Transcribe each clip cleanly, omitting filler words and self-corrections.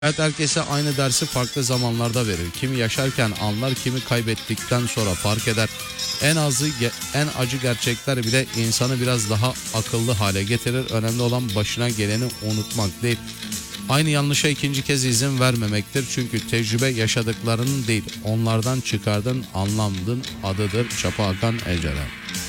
Hayat herkese aynı dersi farklı zamanlarda verir. Kimi yaşarken anlar, kimi kaybettikten sonra fark eder. En acı gerçekler bile insanı biraz daha akıllı hale getirir. Önemli olan başına geleni unutmak değil. Aynı yanlışa ikinci kez izin vermemektir. Çünkü tecrübe yaşadıklarının değil, onlardan çıkardığın anlamdın adıdır. Çapa Hakan Eceren.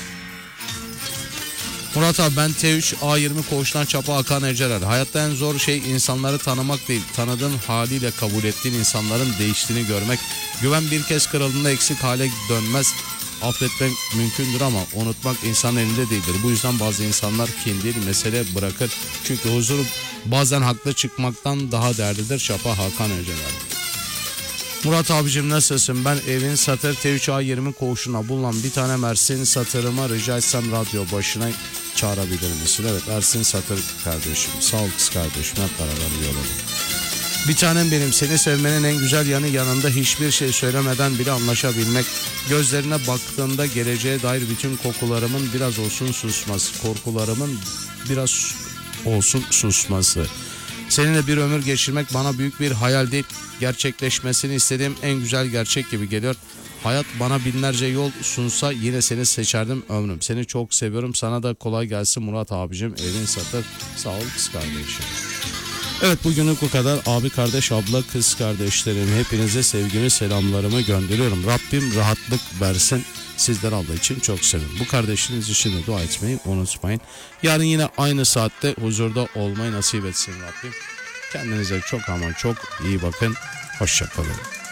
Murat abi, ben T3 A20 koğuştan Çapa Hakan Ecerer. Hayatta en zor şey insanları tanımak değil, tanıdığın haliyle kabul ettiğin insanların değiştiğini görmek. Güven bir kez kırıldığında eksik hale dönmez. Affetmek mümkündür ama unutmak insan elinde değildir. Bu yüzden bazı insanlar kin değil, mesele bırakır. Çünkü huzur bazen haklı çıkmaktan daha değerlidir. Çapa Hakan Ecerer. Murat abicim, nasılsın? Ben evin satır T3A20 koğuşuna bulunan bir tane Mersin satırıma rica etsem radyo başına çağırabilir misin? Evet, Ersin Satır kardeşim. Sağ ol kız kardeşim. Hep beraber yolladım. Bir tanem benim, seni sevmenin en güzel yanı yanında hiçbir şey söylemeden bile anlaşabilmek. Gözlerine baktığında geleceğe dair bütün kokularımın biraz olsun susması, korkularımın biraz olsun susması. Seninle bir ömür geçirmek bana büyük bir hayal değil, gerçekleşmesini istediğim en güzel gerçek gibi geliyor. Hayat bana binlerce yol sunsa yine seni seçerdim ömrüm. Seni çok seviyorum. Sana da kolay gelsin Murat abicim. Evin satır. Sağ ol kız kardeşim. Evet, bugünlük bu kadar. Abi, kardeş, abla, kız kardeşlerim, hepinize sevgimi, selamlarımı gönderiyorum. Rabbim rahatlık versin. Sizler Allah için çok sevin. Bu kardeşiniz için de dua etmeyi unutmayın. Yarın yine aynı saatte huzurda olmayı nasip etsin Rabbim. Kendinize çok ama çok iyi bakın. Hoşça kalın.